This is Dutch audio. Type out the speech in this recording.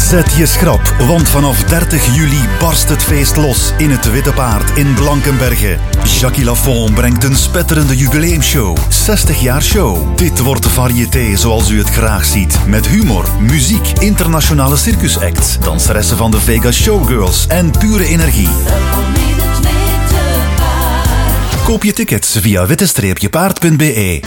Zet je schrap, want vanaf 30 juli barst het feest los in het Witte Paard in Blankenberge. Jackie Lafont brengt een spetterende jubileumshow. 60 jaar show. Dit wordt variété zoals u het graag ziet. Met humor, muziek, internationale circusacts, danseressen van de Vegas Showgirls en pure energie. Koop je tickets via witte-paard.be.